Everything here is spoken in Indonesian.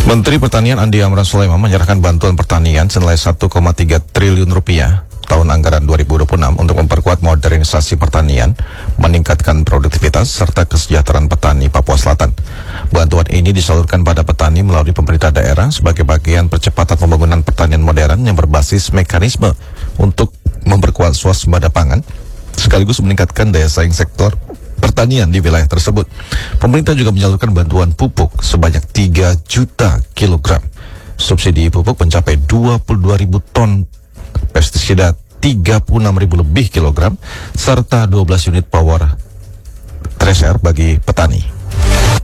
Menteri Pertanian Andi Amran Sulaiman menyerahkan bantuan pertanian senilai 1,3 triliun rupiah tahun anggaran 2026 untuk memperkuat modernisasi pertanian, meningkatkan produktivitas serta kesejahteraan petani Papua Selatan. Bantuan ini disalurkan pada petani melalui pemerintah daerah sebagai bagian percepatan pembangunan pertanian modern yang berbasis mekanisme untuk memperkuat swasembada pangan, sekaligus meningkatkan daya saing sektor pertanian di wilayah tersebut. Pemerintah juga menyalurkan bantuan pupuk sebanyak 3 juta kilogram. Subsidi pupuk mencapai 22.000 ton, pestisida 36.000 lebih kilogram, serta 12 unit power thresher bagi petani.